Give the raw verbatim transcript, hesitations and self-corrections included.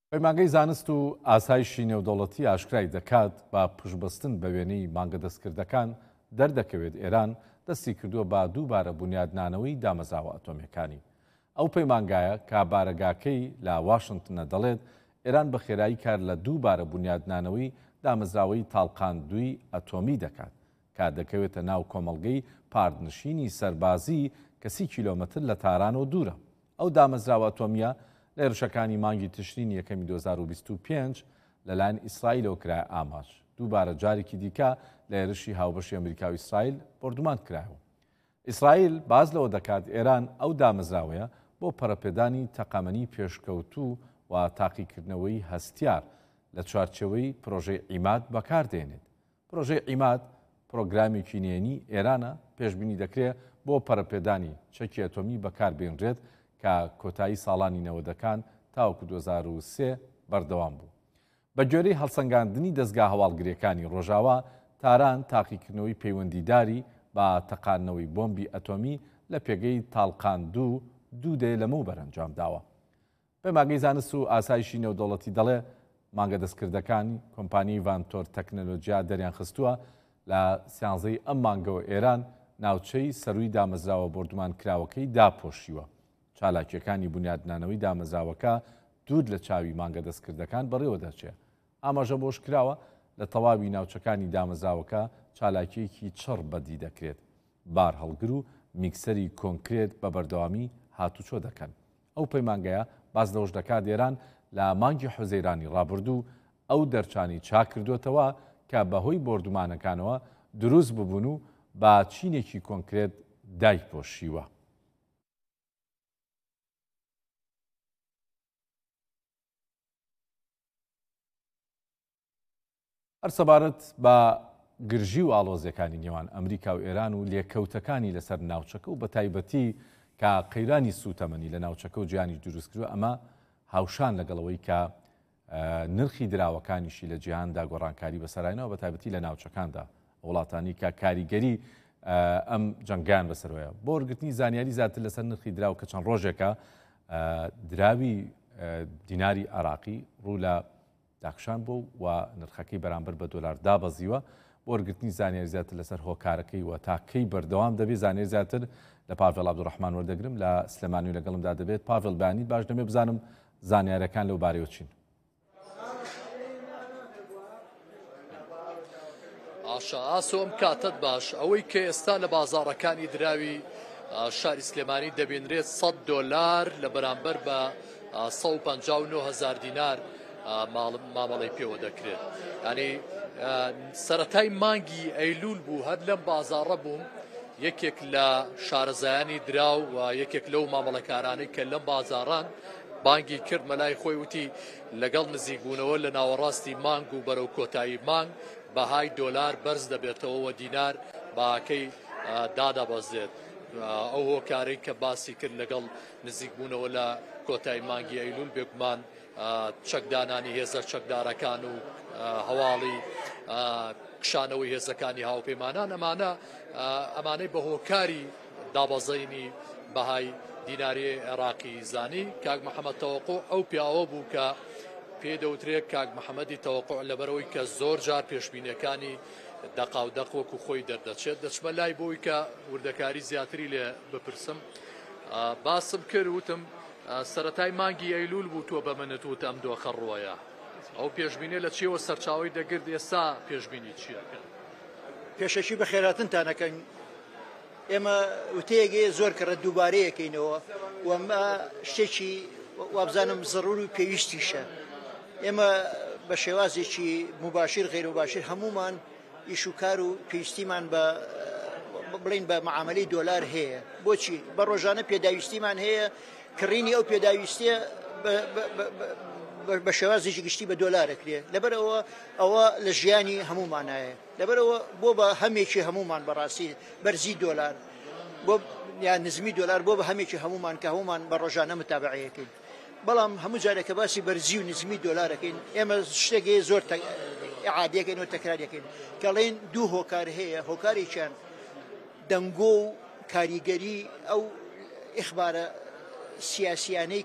پەیمانگەی زانست و ئاسایشی نێودەوڵەتی ئاشکرای دەکات با پشتبەستن بە وێنەی مانگە دەستکردەکان دەردەکەوێت ئێران دەستی کردووە با دووبارە بنیادنانەوەی دامەزراوە ئەتۆمیەکانی. ئەو پەیمانگایە کە بارەگاکەی لە واشنگتنە دەڵێت ئێران بە خێرایی کار لە دووبارە بنیادنانەوەی دامەزراوەی تاڵقاندووی ئەتۆمی دەکات کە دەکەوێتە ناو کۆمەڵگەی پاردنشینی سەربازی کە سی کیلۆمەتر لە تارانەوە دوورە. ئەو دامەزراوە ئەتۆمیە لە هێرشەکانی مانگی تشرین یەکەمی دوو هەزار و بیست و پێنج لەلایەن ئیسرائیلەوە کرایە ئاماژ. دووبارە جارێکی دیکە لە هێرشی هاوبەشی ئەمریکا و ئیسرائیل بردومان کرایەوە. ئیسرائیل باز لەوە دەکات ئێران ئەو دامەزراوەیە بۆ پەرەپێدانی تەقەمەنی پێشکەوتوو و تاقیکردنەوەی هەستیار لە چوارچێوەی پرۆژەی عیماد بەکاردێنێت. پرۆژەی عیماد پرۆگرامێکی نێنی ئێرانە پێشبینی دەکرێت بۆ پەرەپێدانی چەکی ئەتۆمی بەکاربێنرێت کە کۆتایی ساڵانی نەوەدەکان تاوەکو دوو هەزار و سێ بەردەوام بوو. بە گوێرەی هەڵسەنگاندنی دەستگا هەواڵگرەکانی ڕۆژاوا تاران تاقیکردنەوەی پەیوەندیداری با تەقاندنەوەی بۆمبی ئەتۆمی لە پێگەی تاڵقاندوو دوو دێ لەمەوبەر ئەنجام داوە. پەیمانگەی زانست و ئاسایشی نێودەوڵەتی دەڵێ مانگە دەستکردەکانی کۆمپانیای ڤانتۆر تەکنەلۆجیا دەریان خستووە لە سیانزەی ئەم مانگەوە ئێران ناوچەی سەرووی دامەزراوە بردومان کراوەکەی داپۆشیوە. چالاکیەکانی بنیادنانەوەی دامەزراوەکە دوور لە چاوی مانگە دەستکردەکان بەڕێوە دەچێت. ئاماژە بۆش کراوە لە تەواوی ناوچەکانی دامەزراوەکە چالاکیەکی چڕ بەدی دەکرێت. بار هەڵگر و میکسەری کۆنکرێت بە بەردەوامی هاتوچۆ دەکەن. ئەو پەیمانگەیە باز لەوەش دەکات ئێران لە مانگی حوزەیرانی ڕابردوو ئەو دەرچانی چاک کردوێتەوە کە بەهۆی بردومانەکانەوە دروست ببوون و با چینێکی کۆنکرێت دایپۆشیوە. هەرسەبارەت بە گرژی و ئاڵۆزیەکانی نێوان ئەمریکا و ئێران و لێکەوتەکانی لەسەر ناوچەکە و بە تایبەتی کە قەیرانی سوتەمەنی لە ناوچەکە و جیانی دروست کردووە ئەمە هاوشان لەگەڵەوەی کە نرخی دراوەکانیشی لە جیهاندا گۆڕانکاری بەسەرایەوە بە تایبەتی لە ناوچەکاندا وڵاتانی کە کاریگەری ئەم جەنگیان بەسەرەوەیە بۆ وەرگرتنی زانیاری زیاتر لەسەر نرخی دراو کە چەند ڕۆژێکە دراوی دیناری عراقی ڕوو لە داخشان بوو و نرخەکەی بەرامبەر بە دۆلار دابەزیوە بۆ وەرگرتنی زانیاری زیاتر لەسەر هۆکارەکەی و تاکەی بەردەوام دەبێت زانیاری زیاتر لە پاڤێڵ عەبدوڕەحمان وەردەگرم لە سلێمانی و لەگەڵمدا دەبێت. پاڤێڵ بەیانی باش دەمێ بزانم زانیاریەکان لەو بارەیەوە چین. ئاشا ئاسۆم کاتت باش ئەوەی کە ئێستا لە بازاڕەکانی دراوی شاری سلێمانی دەبێنرێت سەد دۆلار لە بەرامبەر بە سەد و پەنجا و نۆ هەزار دینار مامەڵەی پێوە دەکرێت. ینی سەرەتای مانگی ئەیلول بوو هەر لەم بازاڕە بووم یەکێک لە شارەزایانی دراو و یەکێک لەو مامەڵەکارانەی کە لەم بازاڕان بانگی کرد مەلای خۆی وتی لەگەڵ نزیکبوونەوە لە ناوەڕاستی مانگ و بەرەو کۆتایی مانگ بەهای دۆلار بەرز دەبێتەوە دینار باکەی دادەبەزێت. ئەو هۆکارەی کە باسی کرد لەگەڵ نزیکبوونەوە لە کۆتایی مانگی ئەیلول بێگومان چەکدانانی هێزە چەکدارەکان و هەواڵی کشانەوەی هێزەکانی هاوپەیمانان ئەمانە ئەمانەی بە هۆکاری دابەزینی بەهای دیناری عێراقی زانی کاک محەممەد تەوەقوع ئەو پیاوە بوو کە پێ دەوترێت کاک محەممەدی تەوەقوع لەبەرەوەی کە زۆر جار پێشبینیەکانی دەقاو دەق وەکو خۆی دەردەچێت دەچمە لای بۆی کە وردەکاری زیاتری لێ بپرسم باسم کرد وتم سەرەتای مانگی ئەیلول بوو تۆ بە منت وت ئەم دۆخە ڕۆیە ئەو پێشبینێ لە چیەوە سەرچاوی دەگرت ئێستا پێشبینی چیەکە؟ پێشەکی بە خێراتنتانەکەن ئێمە وتەیەگەیە زۆر کەڕە دووبارەیەکەینەوە و ئەمە شتێکی وابزانم زەڕور و پێویستیشە. ئێمە بە شێوازێکی مباشر غیر مباشر هەمومان ئیش و کار و پێویستیمان بە بڵین بە معاملەی دۆلار هەیە. بۆچی؟ بە ڕۆژانە پێداویستیمان هەیە کڕینی ئەو پێداویستیە بە شێوازێکی گشتی بە دۆلارەکرێ لەبەرەوە ئەوە لە ژیانی هەمومانایە لەبەرەوە بۆ بە هەمێکی هەمومان بەڕاستی بەرزی دۆلار بۆ یان نزمی دۆلار بۆ بە هەمێکی هەمومان کە هەمومان بە ڕۆژانە متابعەکەین. بەڵام هەموو جارێکە باسی بەرزی و نزمی دۆلارەکەین ئێمە شتێکی زۆر عادیەکەین و تەکراریەکەین کەڵێن دوو هۆکار هەیە. هۆکارێکیان دەنگۆ و کاریگەری ئەو ئیخبارە سیاسیانەی